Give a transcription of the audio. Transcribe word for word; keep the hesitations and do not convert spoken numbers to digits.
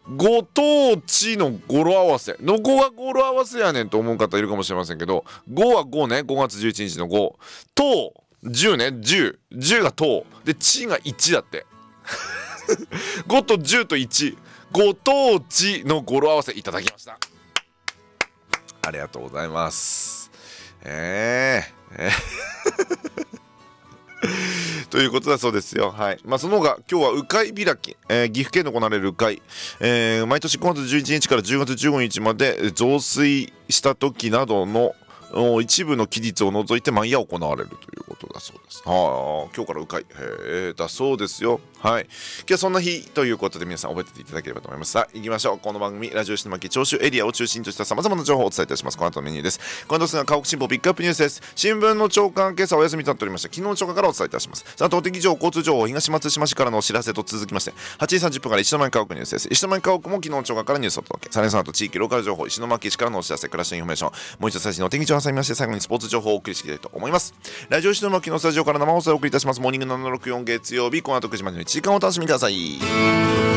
ご当地の語呂合わせ、どこが語呂合わせやねんと思う方いるかもしれませんけど、ごはごね、ごがつじゅういちにちのご、とじゅうね、じゅう、じゅうがとで、ちがいちだってごとじゅうといち、ご当地の語呂合わせいただきました。ありがとうございます。えー、えーということだそうですよ。はい。まあその他今日は鵜飼開き、えー、岐阜県で行われる鵜飼、えー、毎年ごがつじゅういちにちからじゅうがつじゅうごにちまで増水した時などの一部の期日を除いて毎夜行われるということだそうです。はあ、今日から鵜飼、へえ、だそうですよ。はい。今日はそんな日ということで皆さん覚えていただければと思います。さあ、行きましょう。この番組、ラジオ石巻長州エリアを中心とした様々な情報をお伝えいたします。この後のメニューです。この後が河北新報ピックアップニュースです。新聞の朝刊、今朝お休みとなっておりました。昨日の朝刊からお伝えいたします。さあ、東的情報、交通情報、東松島市からのお知らせと続きまして、はちじさんじゅっぷんから石巻河北ニュースです。石巻河北も昨日の朝刊からニュースをお届け。さらにその後、地域ローカル情報、石巻市からのお知らせ、暮らしのインフォメーション、もう一度最新のお天気情報を挟みまして、最後にスポーツ情報をお送りしていきたいと思います。ラジオ石巻のスタジオから生放送をお送りいたします。モーニングななひゃくろくじゅうよん月曜日、この後くじまでのいちじかんお楽しみください。